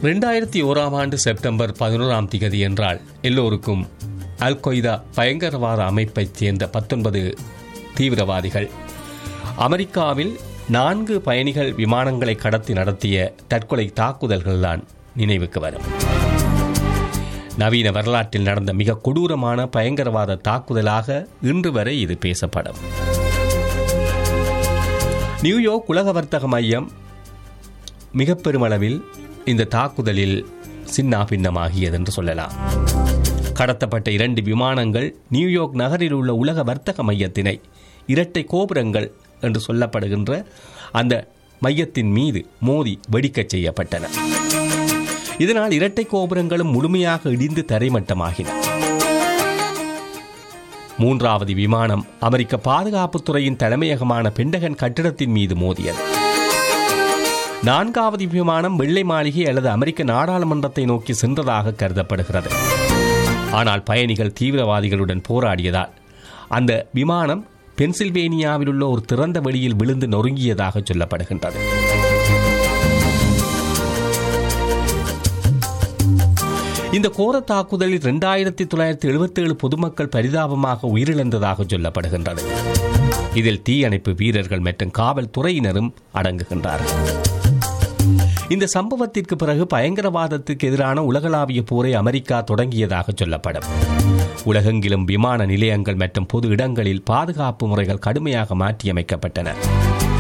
2001 September 11 என்றால் எல்லோருக்கும் அல் Qaeda பயங்கரவாத அமைப்பைச் சேர்ந்த 19 தீவிரவாதிகள் அமெரிக்காவில் 4 பயணிகள் விமானங்களை கடத்தி நடத்திய தற்கொலை தாக்குதல்கள்தான் நினைவுக்கு வரும். நவீன வரலாற்றில் நடந்த மிக கொடூரமான பயங்கரவாத தாக்குதலாக இன்று வரை இது பேசப்படும். நியூயார்க் உலக வர்த்தக மையம் மிக பெருமளவில் இந்த தாக்குதலில் சின்னாபின்னமாகியது என்று சொல்லலாம். கடத்தப்பட்ட 2 விமானங்கள் நியூயார்க் நகரில் உள்ள உலக வர்த்தக மையத்தினை இரட்டை கோபுரங்கள் என்று சொல்லப்படுகின்ற அந்த மையத்தின் மீது மோதி வெடிக்கச் செய்யப்பட்டன. இதனால் இரட்டை கோபுரங்களும் முழுமையாக இடிந்து தரைமட்டமாகின. 3வது விமானம் அமெரிக்க பாதுகாப்புத்துறையின் தலைமையகமான பென்டகன் கட்டிடத்தின் மீது மோதியது. 4வது விமானம் வெள்ளை மாளிகை அல்லது அமெரிக்க நாடாளுமன்றத்தை நோக்கி சென்றதாக கருதப்படுகிறது. ஆனால் பயணிகள் தீவிரவாதிகளுடன் போராடியதால் அந்த விமானம் பென்சில்வேனியாவில் உள்ள ஒரு திறந்த வெளியில் விழுந்து நொறுங்கியதாக சொல்லப்படுகின்றது. இந்த கோர தாக்குதலில் 2977 பொதுமக்கள் பரிதாபமாக உயிரிழந்ததாக சொல்லப்படுகின்றது. இதில் தீயணைப்பு வீரர்கள் மற்றும் காவல்துறையினரும் அடங்குகின்றார்கள். இந்த சம்பவத்திற்கு பிறகு பயங்கரவாதத்துக்கு எதிரான உலகளாவிய போரை அமெரிக்கா தொடங்கியதாக சொல்லப்படும். உலகெங்கிலும் விமான நிலையங்கள் மற்றும் பொது இடங்களில் பாதுகாப்பு முறைகள் கடுமையாக மாற்றியமைக்கப்பட்டன.